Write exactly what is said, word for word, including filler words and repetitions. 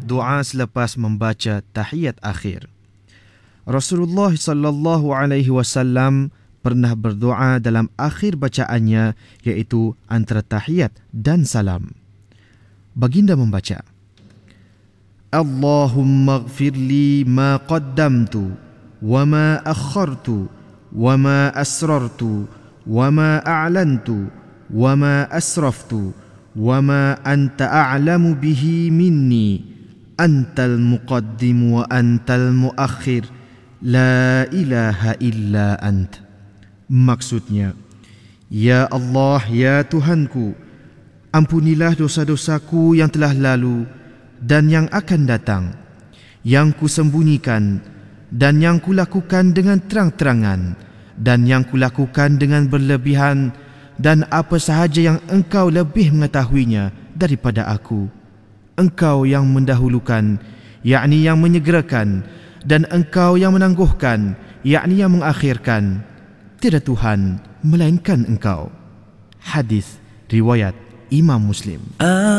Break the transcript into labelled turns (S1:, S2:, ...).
S1: doa selepas membaca tahiyat akhir. Rasulullah sallallahu alaihi wasallam pernah berdoa dalam akhir bacaannya, iaitu antara tahiyat dan salam. Baginda membaca, Allahumma ighfirli ma qaddamtu wa ma akhartu wa ma asrartu wa ma a'lantu wa ma asraftu wa ma anta a'lamu bihi minni antal muqaddim wa antal muakhir la ilaha illa ant. Maksudnya, ya Allah, ya Tuhanku, ampunilah dosa-dosaku yang telah lalu dan yang akan datang, yang kusembunyikan dan yang kulakukan dengan terang-terangan dan yang kulakukan dengan berlebihan, dan apa sahaja yang engkau lebih mengetahuinya daripada aku. Engkau yang mendahulukan, yakni yang menyegerakan, dan engkau yang menangguhkan, yakni yang mengakhirkan. Tiada Tuhan melainkan engkau. Hadis riwayat Imam Muslim.